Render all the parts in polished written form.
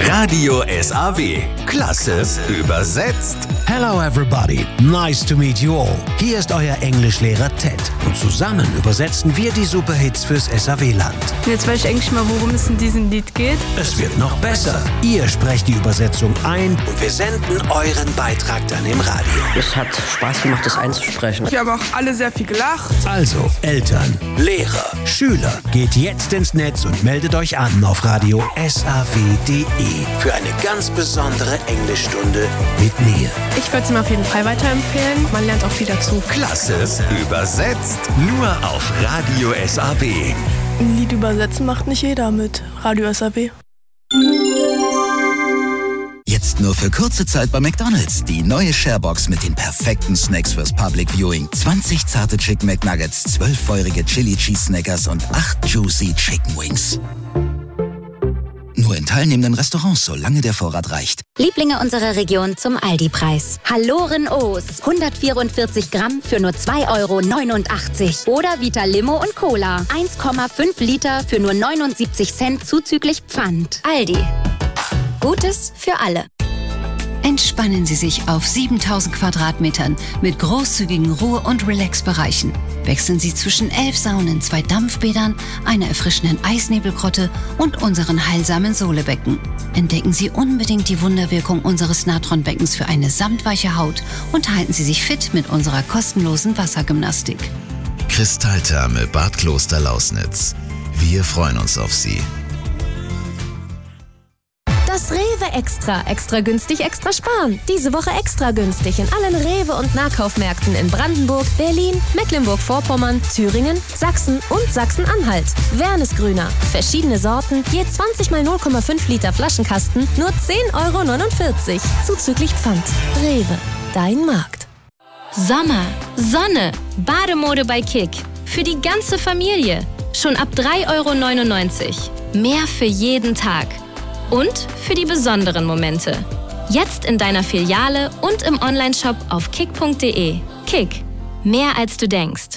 Radio SAW. Klasse übersetzt. Hello everybody, nice to meet you all. Hier ist euer Englischlehrer Ted und zusammen übersetzen wir die Superhits fürs SAW-Land. Jetzt weiß ich eigentlich mal, worum es in diesem Lied geht. Es wird noch besser. Ihr sprecht die Übersetzung ein und wir senden euren Beitrag dann im Radio. Es hat Spaß gemacht, das einzusprechen. Wir haben auch alle sehr viel gelacht. Also, Eltern, Lehrer, Schüler, geht jetzt ins Netz und meldet euch an auf Radio SAW.de für eine ganz besondere Englischstunde mit mir. Ich würde es mir auf jeden Fall weiterempfehlen. Man lernt auch viel dazu. Klasse übersetzt. Nur auf Radio SAW. Ein Lied übersetzen macht nicht jeder mit Radio SAW. Jetzt nur für kurze Zeit bei McDonald's. Die neue Sharebox mit den perfekten Snacks fürs Public Viewing. 20 zarte Chicken McNuggets, 12 feurige Chili Cheese Snackers und 8 juicy Chicken Wings. Nur in teilnehmenden Restaurants, solange der Vorrat reicht. Lieblinge unserer Region zum Aldi-Preis. Halloren O's. 144 Gramm für nur 2,89 €. Oder Vita Limo und Cola. 1,5 Liter für nur 79 Cent zuzüglich Pfand. Aldi. Gutes für alle. Entspannen Sie sich auf 7000 Quadratmetern mit großzügigen Ruhe- und Relax-Bereichen. Wechseln Sie zwischen 11 Saunen, 2 Dampfbädern, einer erfrischenden Eisnebelgrotte und unseren heilsamen Sohlebecken. Entdecken Sie unbedingt die Wunderwirkung unseres Natronbeckens für eine samtweiche Haut und halten Sie sich fit mit unserer kostenlosen Wassergymnastik. Kristalltherme Bad Kloster Lausnitz. Wir freuen uns auf Sie. Das Rewe Extra. Extra günstig, extra sparen. Diese Woche extra günstig in allen Rewe- und Nahkaufmärkten in Brandenburg, Berlin, Mecklenburg-Vorpommern, Thüringen, Sachsen und Sachsen-Anhalt. Wernesgrüner. Verschiedene Sorten, je 20 mal 0,5 Liter Flaschenkasten, nur 10,49 €. Zuzüglich Pfand. Rewe. Dein Markt. Sommer, Sonne, Bademode bei Kick. Für die ganze Familie. Schon ab 3,99 €. Mehr für jeden Tag. Und für die besonderen Momente. Jetzt in deiner Filiale und im Onlineshop auf kick.de. Kick. Mehr als du denkst.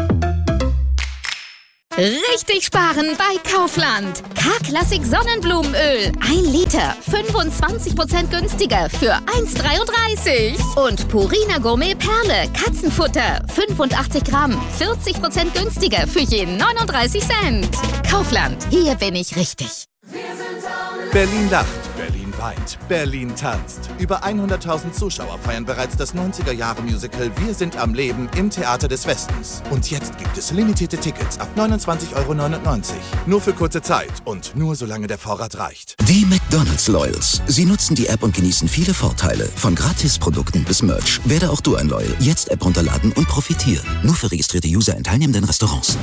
Richtig sparen bei Kaufland. K-Klassik Sonnenblumenöl. 1 Liter. 25% günstiger für 1,33 €. Und Purina Gourmet Perle. Katzenfutter. 85 Gramm. 40% günstiger für je 39 Cent. Kaufland. Hier bin ich richtig. Berlin lacht, Berlin weint, Berlin tanzt. Über 100.000 Zuschauer feiern bereits das 90er-Jahre-Musical Wir sind am Leben im Theater des Westens. Und jetzt gibt es limitierte Tickets ab 29,99 €. Nur für kurze Zeit und nur solange der Vorrat reicht. Die McDonald's Loyals. Sie nutzen die App und genießen viele Vorteile. Von Gratisprodukten bis Merch. Werde auch du ein Loyal. Jetzt App runterladen und profitieren. Nur für registrierte User in teilnehmenden Restaurants.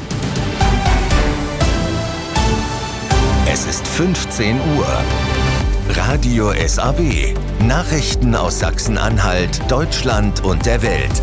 Es ist 15 Uhr. Radio SAW. Nachrichten aus Sachsen-Anhalt, Deutschland und der Welt.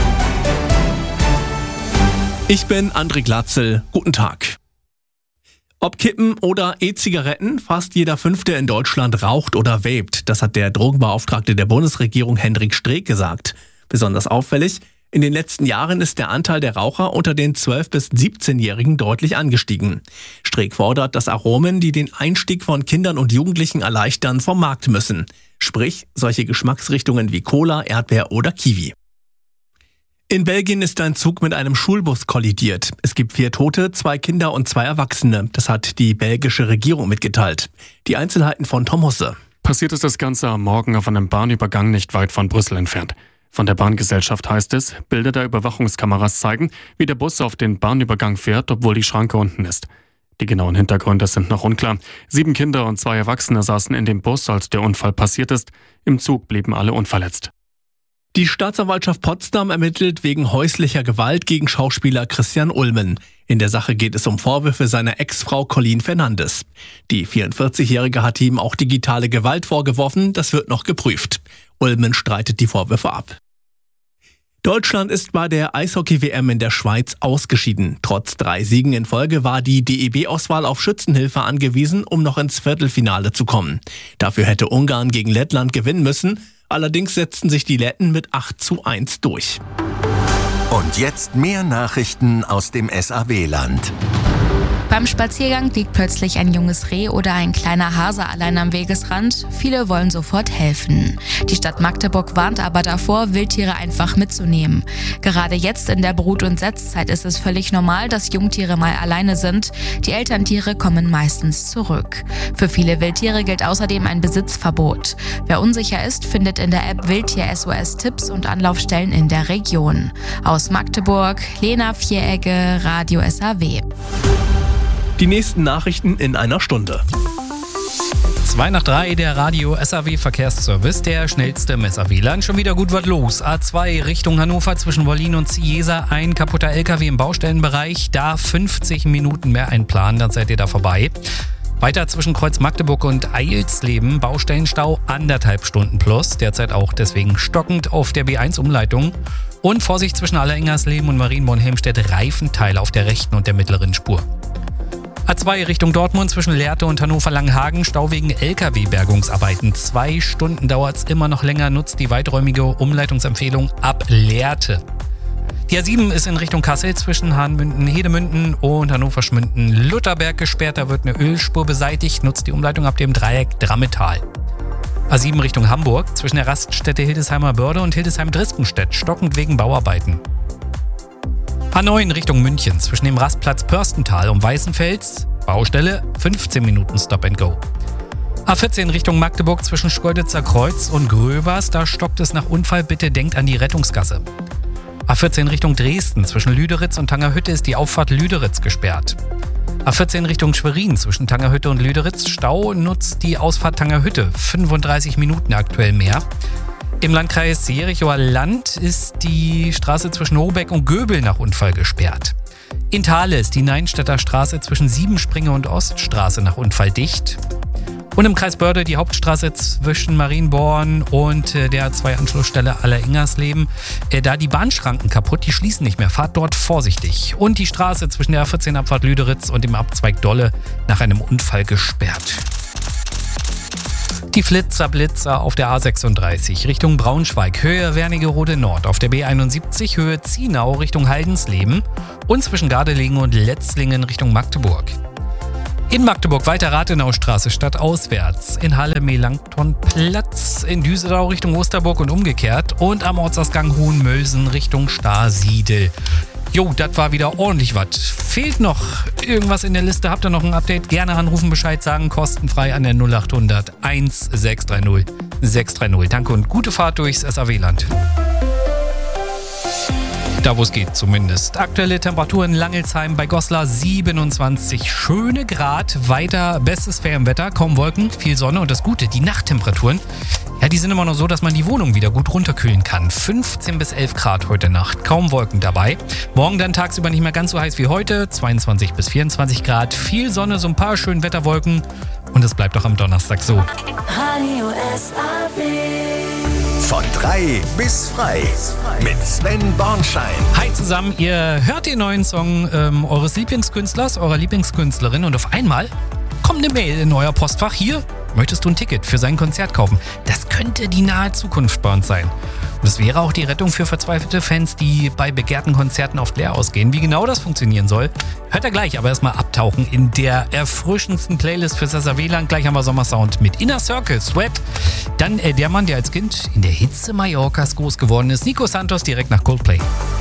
Ich bin André Glatzel. Guten Tag. Ob Kippen oder E-Zigaretten, fast jeder Fünfte in Deutschland raucht oder vapt. Das hat der Drogenbeauftragte der Bundesregierung Hendrik Streeck gesagt. Besonders auffällig: In den letzten Jahren ist der Anteil der Raucher unter den 12- bis 17-Jährigen deutlich angestiegen. Streeck fordert, dass Aromen, die den Einstieg von Kindern und Jugendlichen erleichtern, vom Markt müssen. Sprich, solche Geschmacksrichtungen wie Cola, Erdbeer oder Kiwi. In Belgien ist ein Zug mit einem Schulbus kollidiert. Es gibt 4 Tote, 2 Kinder und 2 Erwachsene. Das hat die belgische Regierung mitgeteilt. Die Einzelheiten von Tom Husse. Passiert ist das Ganze am Morgen auf einem Bahnübergang nicht weit von Brüssel entfernt. Von der Bahngesellschaft heißt es, Bilder der Überwachungskameras zeigen, wie der Bus auf den Bahnübergang fährt, obwohl die Schranke unten ist. Die genauen Hintergründe sind noch unklar. 7 Kinder und 2 Erwachsene saßen in dem Bus, als der Unfall passiert ist. Im Zug blieben alle unverletzt. Die Staatsanwaltschaft Potsdam ermittelt wegen häuslicher Gewalt gegen Schauspieler Christian Ulmen. In der Sache geht es um Vorwürfe seiner Ex-Frau Colleen Fernandes. Die 44-Jährige hat ihm auch digitale Gewalt vorgeworfen, das wird noch geprüft. Ulmen streitet die Vorwürfe ab. Deutschland ist bei der Eishockey-WM in der Schweiz ausgeschieden. Trotz 3 Siegen in Folge war die DEB-Auswahl auf Schützenhilfe angewiesen, um noch ins Viertelfinale zu kommen. Dafür hätte Ungarn gegen Lettland gewinnen müssen. Allerdings setzten sich die Letten mit 8:1 durch. Und jetzt mehr Nachrichten aus dem SAW-Land. Beim Spaziergang liegt plötzlich ein junges Reh oder ein kleiner Hase allein am Wegesrand. Viele wollen sofort helfen. Die Stadt Magdeburg warnt aber davor, Wildtiere einfach mitzunehmen. Gerade jetzt in der Brut- und Setzzeit ist es völlig normal, dass Jungtiere mal alleine sind. Die Elterntiere kommen meistens zurück. Für viele Wildtiere gilt außerdem ein Besitzverbot. Wer unsicher ist, findet in der App Wildtier SOS Tipps und Anlaufstellen in der Region. Aus Magdeburg, Lena Vieregge, Radio SAW. Die nächsten Nachrichten in einer Stunde. 2:03, der Radio SAW Verkehrsservice, der schnellste im SAW-Land. Schon wieder gut was los. A2 Richtung Hannover zwischen Wollin und Ciesa, ein kaputter LKW im Baustellenbereich. Da 50 Minuten mehr einplanen, dann seid ihr da vorbei. Weiter zwischen Kreuz Magdeburg und Eilsleben, Baustellenstau 1,5 Stunden plus. Derzeit auch deswegen stockend auf der B1-Umleitung. Und Vorsicht zwischen Alleringersleben und Marienborn-Helmstedt, Reifenteile auf der rechten und der mittleren Spur. A2 Richtung Dortmund zwischen Lehrte und Hannover-Langenhagen, Stau wegen LKW-Bergungsarbeiten. 2 Stunden dauert's immer noch länger, nutzt die weiträumige Umleitungsempfehlung ab Lehrte. Die A7 ist in Richtung Kassel zwischen Hahnmünden, Hedemünden und Hannover-Schmünden-Lutherberg gesperrt. Da wird eine Ölspur beseitigt, nutzt die Umleitung ab dem Dreieck Drammetal. A7 Richtung Hamburg zwischen der Raststätte Hildesheimer Börde und Hildesheim-Driskenstedt, stockend wegen Bauarbeiten. A9 Richtung München zwischen dem Rastplatz Pörstental und Weißenfels, Baustelle 15 Minuten Stop and Go. A14 Richtung Magdeburg zwischen Schkeuditzer Kreuz und Gröbers, da stockt es nach Unfall, bitte denkt an die Rettungsgasse. A14 Richtung Dresden zwischen Lüderitz und Tangerhütte ist die Auffahrt Lüderitz gesperrt. A14 Richtung Schwerin zwischen Tangerhütte und Lüderitz, Stau, nutzt die Ausfahrt Tangerhütte, 35 Minuten aktuell mehr. Im Landkreis Jerichoer Land ist die Straße zwischen Hobeck und Göbel nach Unfall gesperrt. In Thale ist die Neinstädter Straße zwischen Siebenspringe und Oststraße nach Unfall dicht. Und im Kreis Börde die Hauptstraße zwischen Marienborn und der A2-Anschlussstelle Alleringersleben. Da die Bahnschranken kaputt, die schließen nicht mehr. Fahrt dort vorsichtig. Und die Straße zwischen der A14-Abfahrt Lüderitz und dem Abzweig Dolle nach einem Unfall gesperrt. Die Blitzer auf der A36 Richtung Braunschweig, Höhe Wernigerode Nord, auf der B71 Höhe Zienau Richtung Haldensleben und zwischen Gardelegen und Letzlingen Richtung Magdeburg. In Magdeburg weiter Rathenaustraße stadtauswärts, in Halle Melanktonplatz, in Düsseldorf Richtung Osterburg und umgekehrt und am Ortsausgang Hohenmölsen Richtung Starsiedel. Jo, das war wieder ordentlich was. Fehlt noch irgendwas in der Liste? Habt ihr noch ein Update? Gerne anrufen, Bescheid sagen, kostenfrei an der 0800 1630 630. Danke und gute Fahrt durchs SAW-Land. Da wo es geht zumindest. Aktuelle Temperaturen in Langelsheim bei Goslar 27 schöne Grad. Weiter bestes Ferienwetter, kaum Wolken, viel Sonne und das Gute, die Nachttemperaturen. Ja, die sind immer noch so, dass man die Wohnung wieder gut runterkühlen kann. 15 bis 11 Grad heute Nacht, kaum Wolken dabei. Morgen dann tagsüber nicht mehr ganz so heiß wie heute, 22 bis 24 Grad. Viel Sonne, so ein paar schöne Wetterwolken und es bleibt auch am Donnerstag so. Radio SAW. Von 3 bis frei mit Sven Bornschein. Hi zusammen, ihr hört den neuen Song eures Lieblingskünstlers, eurer Lieblingskünstlerin und auf einmal kommt eine Mail in euer Postfach. Hier, möchtest du ein Ticket für sein Konzert kaufen? Das könnte die nahe Zukunft bei uns sein. Und es wäre auch die Rettung für verzweifelte Fans, die bei begehrten Konzerten oft leer ausgehen. Wie genau das funktionieren soll, hört ihr gleich. Aber erstmal abtauchen in der erfrischendsten Playlist fürs SAW-Land. Gleich haben wir Sommersound mit Inner Circle, Sweat. Dann der Mann, der als Kind in der Hitze Mallorcas groß geworden ist, Nico Santos, direkt nach Coldplay.